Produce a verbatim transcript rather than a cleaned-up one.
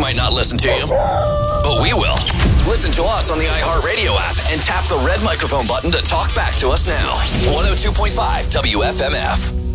might not listen to you, but we will. Listen to us on the iHeartRadio app and tap the red microphone button to talk back to us now. one oh two point five W F M F.